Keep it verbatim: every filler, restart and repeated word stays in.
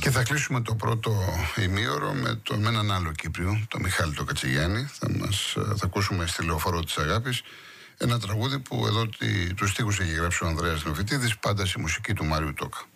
Και θα κλείσουμε το πρώτο ημίωρο με, το, με έναν άλλο Κύπριο, τον Μιχάλη τον Κατσιγιάννη. Θα, μας, θα ακούσουμε στη Λεωφόρο της Αγάπης ένα τραγούδι που εδώ τους στίχους έχει γράψει ο Ανδρέας Νεοφυτίδης, πάντα στη μουσική του Μάριου Τόκα.